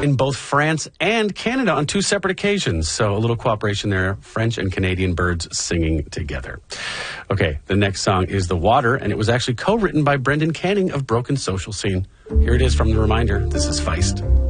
in both France and Canada on 2 separate occasions. So a little cooperation there. French and Canadian birds singing together. Okay, the next song is The Water, and it was actually co-written by Brendan Canning of Broken Social Scene. Here it is from The Reminder. This is Feist.